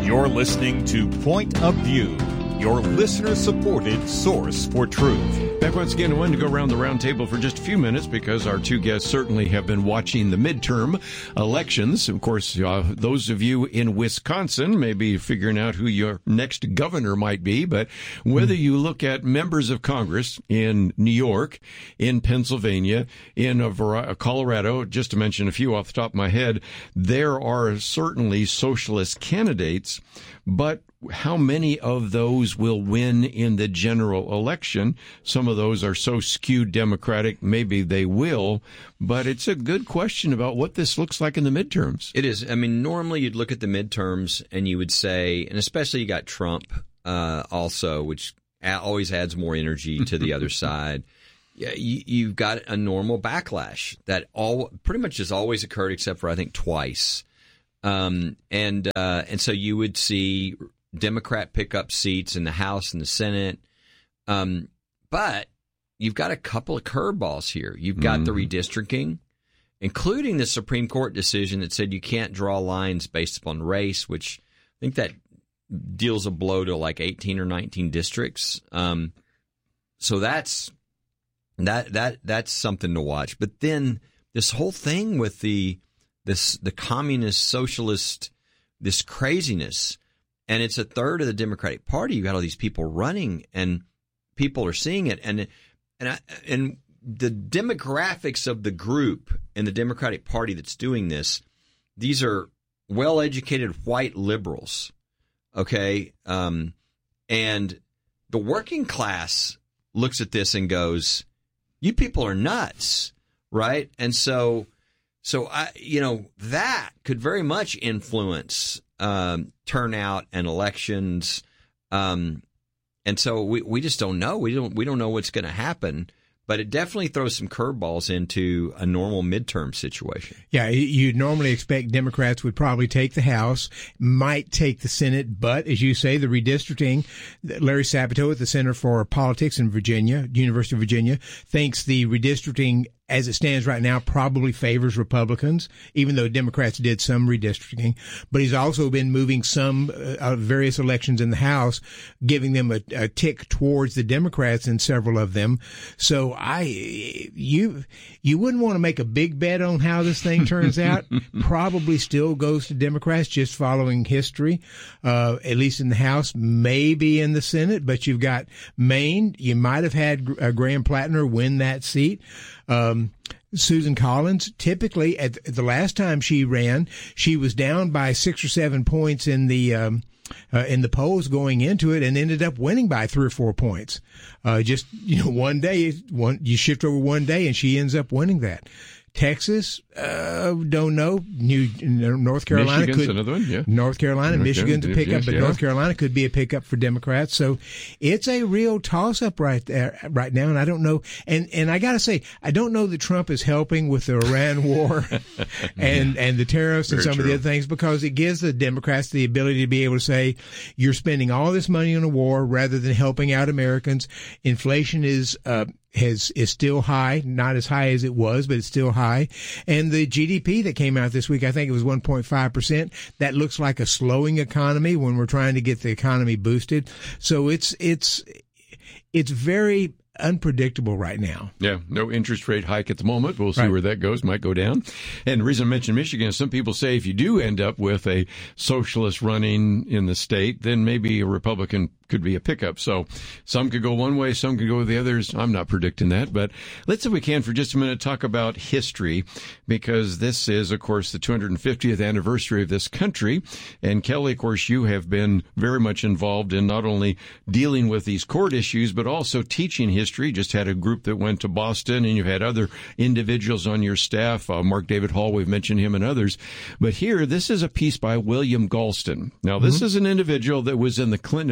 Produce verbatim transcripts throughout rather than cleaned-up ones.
You're listening to Point of View, your listener-supported source for truth. Back once again, I wanted to go around the round table for just a few minutes because our two guests certainly have been watching the midterm elections. Of course, uh, those of you in Wisconsin may be figuring out who your next governor might be, but whether you look at members of Congress in New York, in Pennsylvania, in a vari- Colorado, just to mention a few off the top of my head, there are certainly socialist candidates, but how many of those will win in the general election? Some of those are so skewed Democratic, maybe they will, but it's a good question about what this looks like in the midterms. It is. I mean, normally you'd look at the midterms and you would say, and especially you got Trump uh, also, which always adds more energy to the other side. Yeah, you, you've got a normal backlash that all pretty much has always occurred except for, I think, twice. Um, and uh, and so you would see Democrat pick up seats in the House and the Senate. Um, but you've got a couple of curveballs here. You've got mm. the redistricting, including the Supreme Court decision that said you can't draw lines based upon race, which I think that deals a blow to like eighteen or nineteen districts. Um, so that's that that that's something to watch. But then this whole thing with the this the communist socialist, this craziness. And it's a third of the Democratic Party. You've got all these people running, and people are seeing it. And and I, and the demographics of the group in the Democratic Party that's doing this, these are well-educated white liberals, okay? Um, and the working class looks at this and goes, "You people are nuts," right? And so, so I, you know, that could very much influence Um, turnout and elections, um, and so we, we just don't know. We don't we don't know what's going to happen. But it definitely throws some curveballs into a normal midterm situation. Yeah, you'd normally expect Democrats would probably take the House, might take the Senate, but as you say, the redistricting, Larry Sabato at the Center for Politics in Virginia, University of Virginia, thinks the redistricting as it stands right now probably favors Republicans, even though Democrats did some redistricting. But he's also been moving some uh, various elections in the House, giving them a, a tick towards the Democrats in several of them. So I, you, you wouldn't want to make a big bet on how this thing turns out. Probably still goes to Democrats, just following history, uh, at least in the House, maybe in the Senate. But you've got Maine. You might have had uh, Graham Plattner win that seat. Um, Susan Collins, typically at the last time she ran, she was down by six or seven points in the, um, uh, in the polls going into it and ended up winning by three or four points. Uh, just, you know, one day, one, you shift over one day and she ends up winning that. Texas, uh, don't know. New North Carolina Michigan's could another one, yeah. North Carolina, North Michigan's a pickup, yes, but yeah. North Carolina could be a pickup for Democrats. So it's a real toss-up right there, right now. And I don't know. And and I got to say, I don't know that Trump is helping with the Iran war and and the tariffs and Very some true. of the other things, because it gives the Democrats the ability to be able to say, you're spending all this money on a war rather than helping out Americans. Inflation is uh has is still high, not as high as it was, but it's still high. And the G D P that came out this week, I think it was one point five percent. That looks like a slowing economy when we're trying to get the economy boosted. So it's it's it's very unpredictable right now. Yeah, no interest rate hike at the moment. We'll see Right. where that goes. Might go down. And the reason I mentioned Michigan is some people say if you do end up with a socialist running in the state, then maybe a Republican could be a pickup. So some could go one way, some could go the others. I'm not predicting that. But let's, if we can, for just a minute, talk about history, because this is, of course, the two hundred fiftieth anniversary of this country. And Kelly, of course, you have been very much involved in not only dealing with these court issues, but also teaching history. Just had a group that went to Boston, and you've had other individuals on your staff, uh, Mark David Hall, we've mentioned him, and others. But here, this is a piece by William Galston. Now, this mm-hmm. is an individual that was in the Clinton administration.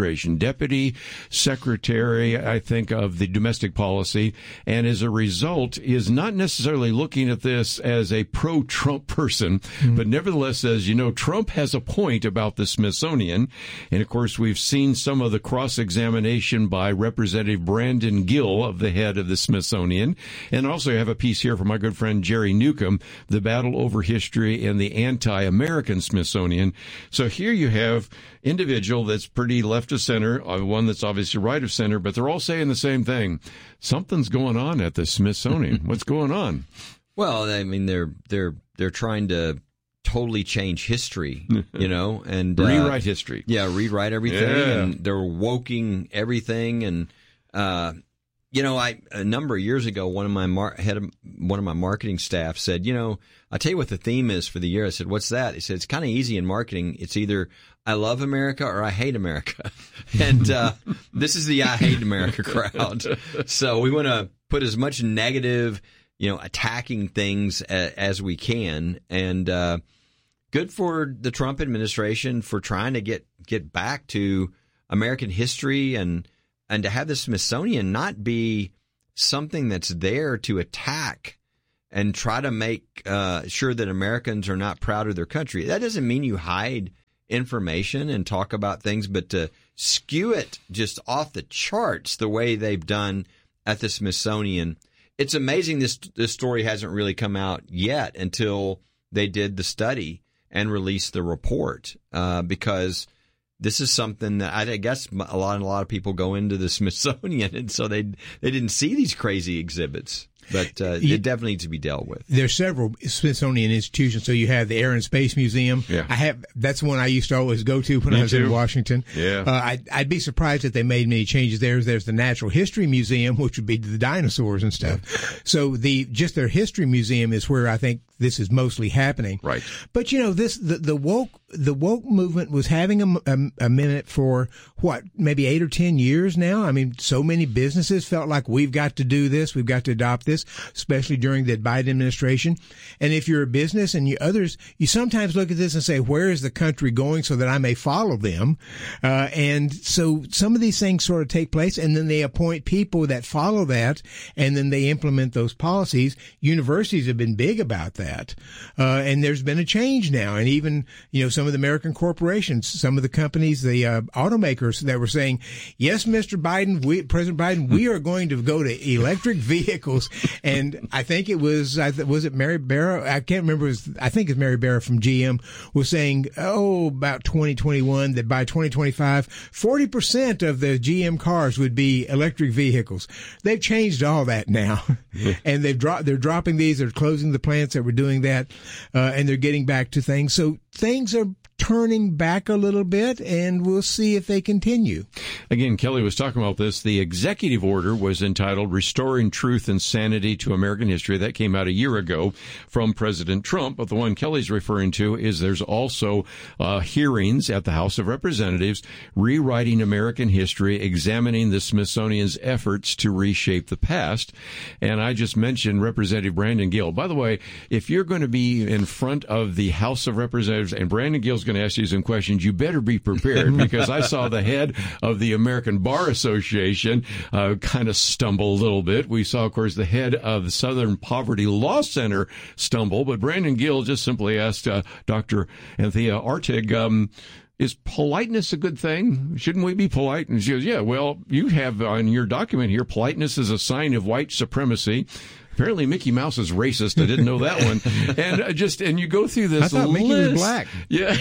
administration, deputy secretary, I think, of the domestic policy, and as a result is not necessarily looking at this as a pro-Trump person, mm-hmm. but nevertheless says, you know, Trump has a point about the Smithsonian. And of course, we've seen some of the cross-examination by Representative Brandon Gill of the head of the Smithsonian. And also I have a piece here from my good friend Jerry Newcomb, The Battle Over History and the Anti-American Smithsonian. So here you have individual that's pretty left of center, one that's obviously right of center, but they're all saying the same thing. Something's going on at the Smithsonian. What's going on? Well, I mean, they're they're they're trying to totally change history, you know, and uh, rewrite history. Yeah, rewrite everything, yeah. and they're woking everything, and uh, you know, I a number of years ago, one of my mar- head of one of my marketing staff said, you know, I'll tell you what the theme is for the year. I said, what's that? He said, it's kind of easy in marketing. It's either I love America or I hate America, and uh, this is the I hate America crowd. So we want to put as much negative, you know, attacking things a, as we can, and uh, good for the Trump administration for trying to get get back to American history and and to have the Smithsonian not be something that's there to attack and try to make uh, sure that Americans are not proud of their country. That doesn't mean you hide information and talk about things, but to skew it just off the charts the way they've done at the Smithsonian. It's amazing this this story hasn't really come out yet until they did the study and released the report, uh, because this is something that I guess a lot a lot of people go into the Smithsonian, and so they they didn't see these crazy exhibits. But uh, it definitely needs to be dealt with. There's several Smithsonian institutions. So you have the Air and Space Museum. Yeah. I have that's the one I used to always go to when Me I was too. in Washington. Yeah. Uh, I'd, I'd be surprised if they made many changes there. There's the Natural History Museum, which would be the dinosaurs and stuff. Yeah. So the just their history museum is where I think this is mostly happening. Right. But you know, this the, the woke the woke movement was having a, a, a minute for what, maybe eight or ten years now. I mean, so many businesses felt like we've got to do this, we've got to adopt this, especially during the Biden administration. And if you're a business and you others, you sometimes look at this and say, where is the country going so that I may follow them? Uh, and so some of these things sort of take place, and then they appoint people that follow that, and then they implement those policies. Universities have been big about that. Uh, and there's been a change now. And even, you know, some of the American corporations, some of the companies, the uh, automakers that were saying, yes, Mister Biden, we, President Biden, we are going to go to electric vehicles. And I think it was, I th- was it Mary Barra? I can't remember. It was, I think it's Mary Barra from G M was saying, oh, about twenty twenty-one, that by twenty twenty-five, forty percent of the G M cars would be electric vehicles. They've changed all that now. Yeah. And they've dropped, they're dropping these, they're closing the plants that were doing that, uh, and they're getting back to things. So things are turning back a little bit, and we'll see if they continue. Again, Kelly was talking about this. The executive order was entitled Restoring Truth and Sanity to American History. That came out a year ago from President Trump. But the one Kelly's referring to is there's also uh, hearings at the House of Representatives rewriting American history, examining the Smithsonian's efforts to reshape the past. And I just mentioned Representative Brandon Gill. By the way, if you're going to be in front of the House of Representatives and Brandon Gill's going to ask you some questions, you better be prepared, because I saw the head of the American Bar Association uh, kind of stumble a little bit. We saw, of course, the head of the Southern Poverty Law Center stumble, but Brandon Gill just simply asked uh, Doctor Anthea Artig, um, is politeness a good thing? Shouldn't we be polite? And she goes, yeah, well, you have on your document here, politeness is a sign of white supremacy. Apparently Mickey Mouse is racist. I didn't know that one. And uh, just and you go through this. I thought list. Mickey was black. Yeah.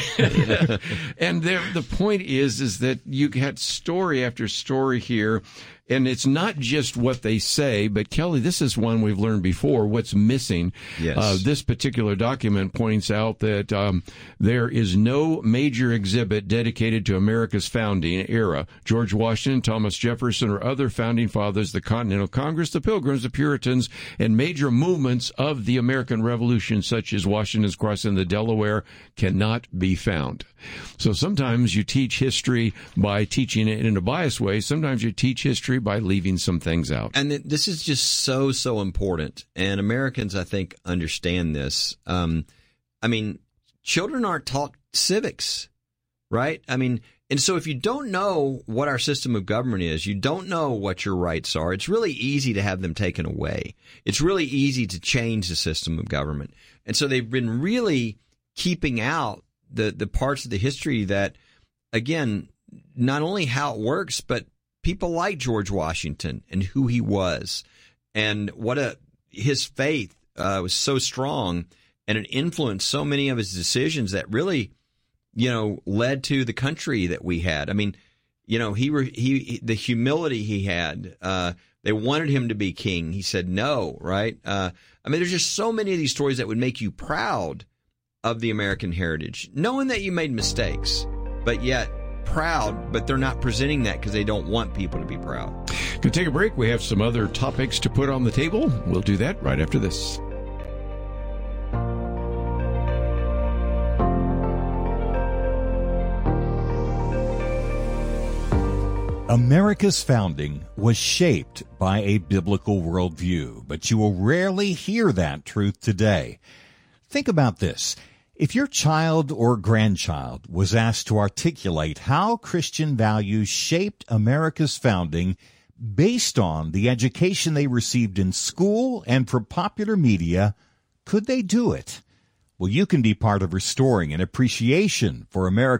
And there, the point is, is that you had story after story here. And it's not just what they say, but Kelly, this is one we've learned before, what's missing. Yes. Uh, this particular document points out that um, there is no major exhibit dedicated to America's founding era. George Washington, Thomas Jefferson, or other founding fathers, the Continental Congress, the Pilgrims, the Puritans, and major movements of the American Revolution, such as Washington's crossing the Delaware, cannot be found. So sometimes you teach history by teaching it in a biased way. Sometimes you teach history by leaving some things out. And this is just so, so important. And Americans, I think, understand this. Um, I mean, children aren't taught civics. right? I mean, and so if you don't know what our system of government is, you don't know what your rights are, it's really easy to have them taken away. It's really easy to change the system of government. And so they've been really keeping out the, the parts of the history that, again, not only how it works, but people like George Washington and who he was and what a his faith uh, was so strong and it influenced so many of his decisions that really, you know, led to the country that we had. I mean, you know, he, re, he the humility he had. Uh, they wanted him to be king. He said no, right? Uh, I mean, there's just so many of these stories that would make you proud of the American heritage, knowing that you made mistakes, but yet proud, but they're not presenting that because they don't want people to be proud. Going to take a break. We have some other topics to put on the table. We'll do that right after this. America's founding was shaped by a biblical worldview, but you will rarely hear that truth today. Think about this. If your child or grandchild was asked to articulate how Christian values shaped America's founding based on the education they received in school and from popular media, could they do it? Well, you can be part of restoring an appreciation for America.